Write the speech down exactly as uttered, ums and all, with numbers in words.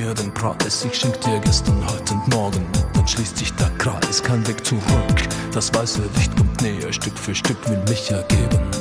mir den Preis. Ich schenk dir gestern, heute und morgen, dann schließt sich der Kreis. Kein Weg zurück, das weiße Licht kommt näher, Stück für Stück will mich ergeben.